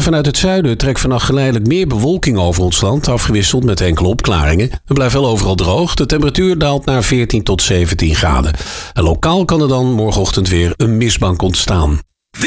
Vanuit het zuiden trekt vannacht geleidelijk meer bewolking over ons land, afgewisseld met enkele opklaringen. Het blijft wel overal droog. De temperatuur daalt naar 14 tot 17 graden. En lokaal kan er dan morgenochtend weer een mistbank ontstaan.